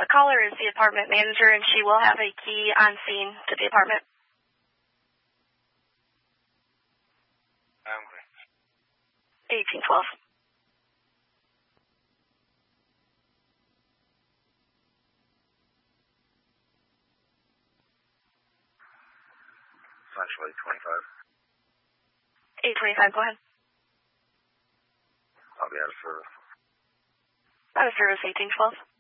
The caller is the apartment manager, and she will have a key on scene to the apartment. I'm clear. 1812. Essentially 25. 825, go ahead. I'll be out of service. Out of service, 1812.